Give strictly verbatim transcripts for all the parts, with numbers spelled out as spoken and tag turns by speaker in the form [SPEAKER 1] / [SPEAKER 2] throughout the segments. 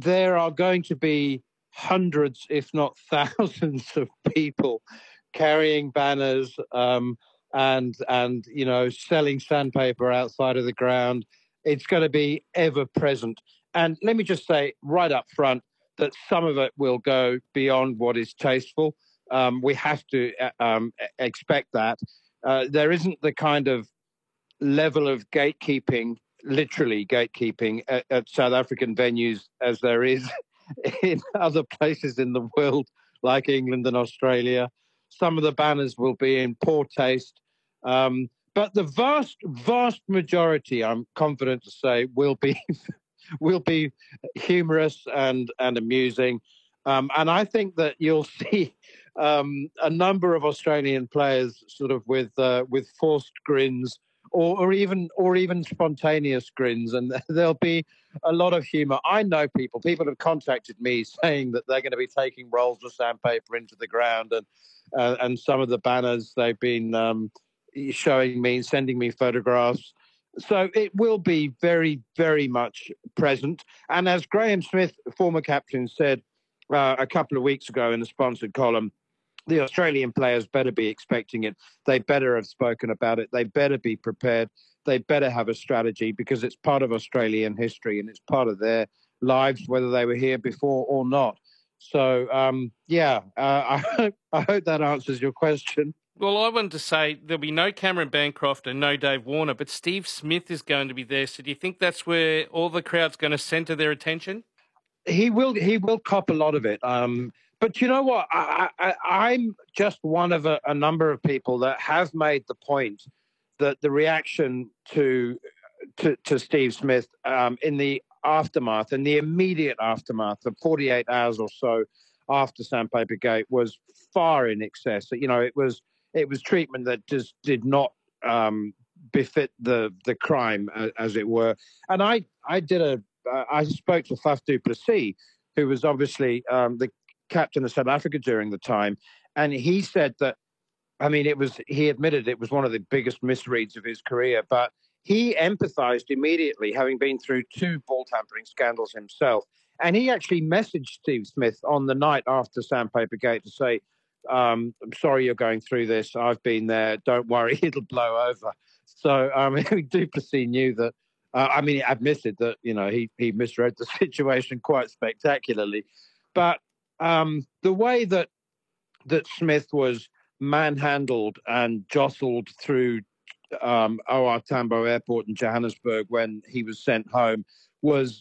[SPEAKER 1] there are going to be hundreds, if not thousands, of people carrying banners um, and and you know selling sandpaper outside of the ground. It's going to be ever present. And let me just say right up front that some of it will go beyond what is tasteful. Um, we have to uh, um, expect that. Uh, there isn't the kind of level of gatekeeping, literally gatekeeping at, at South African venues as there is in other places in the world, like England and Australia. Some of the banners will be in poor taste. Um, but the vast, vast majority, I'm confident to say, will be will be humorous and, and amusing. Um, and I think that you'll see um, a number of Australian players sort of with uh, with forced grins or, or even or even spontaneous grins, and there'll be a lot of humour. I know people. People have contacted me saying that they're going to be taking rolls of sandpaper into the ground, and uh, and some of the banners they've been um, showing me, sending me photographs. So it will be very, very much present. And as Graham Smith, former captain, said uh, a couple of weeks ago in the sponsored column, the Australian players better be expecting it. They better have spoken about it. They better be prepared. They better have a strategy because it's part of Australian history and it's part of their lives, whether they were here before or not. So, um, yeah, uh, I, hope, I hope that answers your question.
[SPEAKER 2] Well, I wanted to say there'll be no Cameron Bancroft and no Dave Warner, but Steve Smith is going to be there. So do you think that's where all the crowd's going to centre their attention?
[SPEAKER 1] He will. He will cop a lot of it. Um, but you know what? I, I, I'm just one of a, a number of people that have made the point that the reaction to to, to Steve Smith um, in the aftermath, in the immediate aftermath of forty-eight hours or so after Sandpaper Gate, was far in excess. You know, it was it was treatment that just did not um, befit the the crime, as it were. And I I did a uh, I spoke to Faf du Plessis, who was obviously um, the captain of South Africa during the time, and he said that. I mean, it was. He admitted it was one of the biggest misreads of his career, but he empathized immediately, having been through two ball tampering scandals himself. And he actually messaged Steve Smith on the night after Sandpaper Gate to say, um, I'm sorry you're going through this. I've been there. Don't worry, it'll blow over. So um, du Plessis knew that. Uh, I mean, he admitted that, you know, he, he misread the situation quite spectacularly. But um, the way that that Smith was manhandled and jostled through um, O R Tambo Airport in Johannesburg when he was sent home was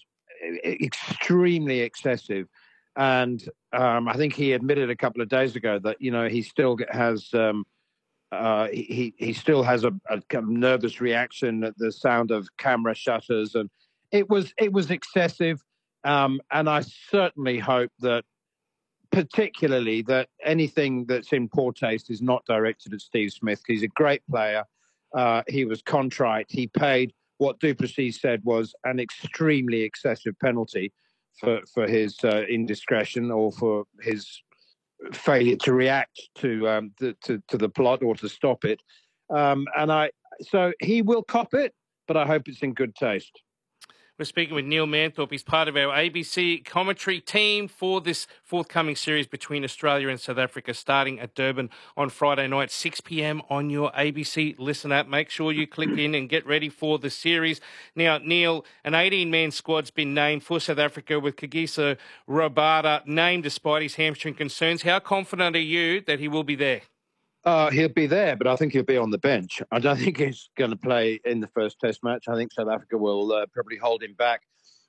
[SPEAKER 1] extremely excessive. And um, I think he admitted a couple of days ago that, you know, he still has um, uh, he he still has a, a nervous reaction at the sound of camera shutters, and it was it was excessive. Um, and I certainly hope that, particularly, that anything that's in poor taste is not directed at Steve Smith. He's a great player. Uh, he was contrite. He paid what du Plessis said was an extremely excessive penalty for, for his uh, indiscretion or for his failure to react to, um, the, to to the plot or to stop it. Um, and I so he will cop it, but I hope it's in good taste.
[SPEAKER 2] We're speaking with Neil Manthorpe. He's part of our A B C commentary team for this forthcoming series between Australia and South Africa, starting at Durban on Friday night, six p.m. on your A B C Listen app. Make sure you click in and get ready for the series. Now, Neil, an eighteen-man squad's been named for South Africa with Kagiso Rabada named despite his hamstring concerns. How confident are you that he will be there?
[SPEAKER 1] Uh, he'll be there, but I think he'll be on the bench. I don't think he's going to play in the first Test match. I think South Africa will uh, probably hold him back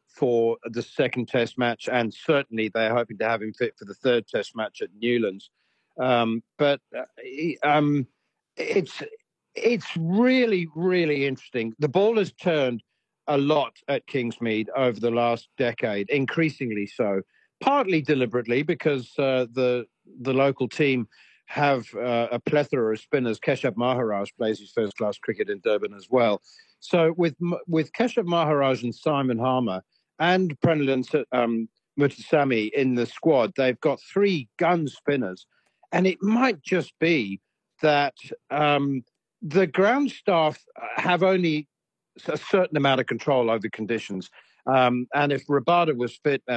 [SPEAKER 1] for the second Test match, and certainly they're hoping to have him fit for the third Test match at Newlands. Um, but uh, he, um, it's it's really, really interesting. The ball has turned a lot at Kingsmead over the last decade, increasingly so, partly deliberately because uh, the the local team have uh, a plethora of spinners. Keshav Maharaj plays his first-class cricket in Durban as well. So with with Keshav Maharaj and Simon Harmer and Pranil um, Muthusamy in the squad, they've got three gun spinners. And it might just be that um, the ground staff have only a certain amount of control over conditions. Um, and if Rabada was fit and